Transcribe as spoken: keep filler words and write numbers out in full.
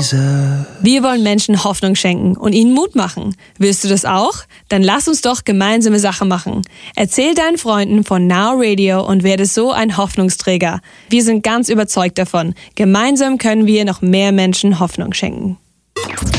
Krise. Wir wollen Menschen Hoffnung schenken und ihnen Mut machen. Willst du das auch? Dann lass uns doch gemeinsame Sache machen. Erzähl deinen Freunden von Now Radio und werde so ein Hoffnungsträger. Wir sind ganz überzeugt davon. Gemeinsam können wir noch mehr Menschen Hoffnung schenken.